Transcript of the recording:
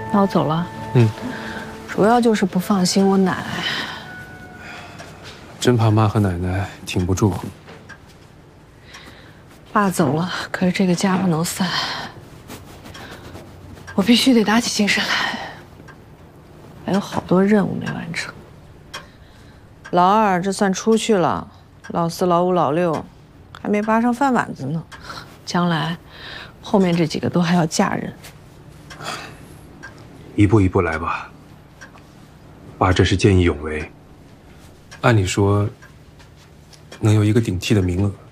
那我走了。主要就是不放心我奶奶。 真怕妈和奶奶挺不住。 爸走了，可是这个家不能散，我必须得打起精神来。还有好多任务没完成。老二这算出去了，老四、老五、老六还没扒上饭碗子呢。将来，后面这几个都还要嫁人。 一步一步来吧。爸这是见义勇为，按理说能有一个顶替的名额。